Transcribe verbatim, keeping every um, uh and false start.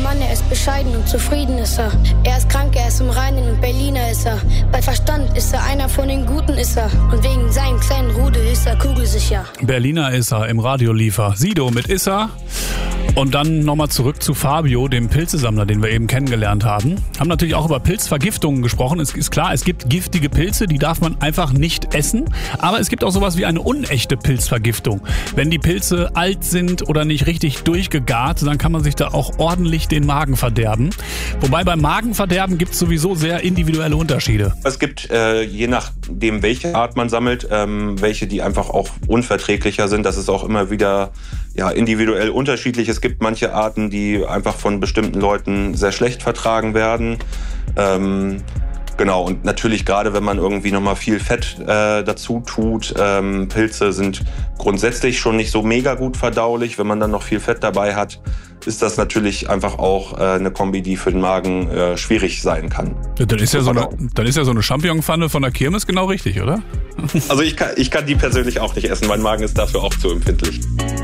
Mann, er ist bescheiden und zufrieden ist er. Er ist krank, er ist im Reinen und Berliner ist er. Bei Verstand ist er einer von den Guten ist er. Und wegen seinem kleinen Rudel ist er kugelsicher. Berliner ist er im Radioliefer. Sido mit Issa. Und dann nochmal zurück zu Fabio, dem Pilzesammler, den wir eben kennengelernt haben. Haben natürlich auch über Pilzvergiftungen gesprochen. Es ist klar, es gibt giftige Pilze, die darf man einfach nicht essen. Aber es gibt auch sowas wie eine unechte Pilzvergiftung. Wenn die Pilze alt sind oder nicht richtig durchgegart, dann kann man sich da auch ordentlich den Magen verderben. Wobei beim Magenverderben gibt es sowieso sehr individuelle Unterschiede. Es gibt, äh, je nachdem, welche Art man sammelt, ähm, welche, die einfach auch unverträglicher sind. Das ist auch immer wieder ja, individuell unterschiedlich. Es gibt manche Arten, die einfach von bestimmten Leuten sehr schlecht vertragen werden. Ähm, genau, und natürlich gerade, wenn man irgendwie nochmal viel Fett äh, dazu tut. Ähm, Pilze sind grundsätzlich schon nicht so mega gut verdaulich. Wenn man dann noch viel Fett dabei hat, ist das natürlich einfach auch äh, eine Kombi, die für den Magen äh, schwierig sein kann. Ja, dann ist ja so eine, dann ist ja so eine Champignonpfanne von der Kirmes genau richtig, oder? Also ich kann, ich kann die persönlich auch nicht essen. Mein Magen ist dafür auch zu empfindlich.